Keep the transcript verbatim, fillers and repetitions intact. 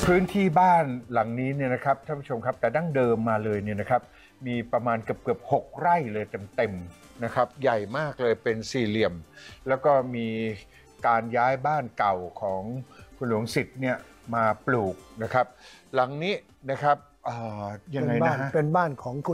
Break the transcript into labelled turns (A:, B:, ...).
A: พื้นที่บ้านหลังนี้เนี่ยนะครับท่านผู้ชมครับแต่ดั้งเดิมมาเลยเนี่ยนะครับมีประมาณเกือบเกือบหกไร่เลยเต็มๆนะครับใหญ่มากเลยเป็นสี่เหลี่ยมแล้วก็มีการย้ายบ้านเก่าของคุณหลวงสิทธิ์เนี่ยมาปลูกนะครับหลังนี้นะครับยังไงนะฮะ
B: เป็นบ้านของ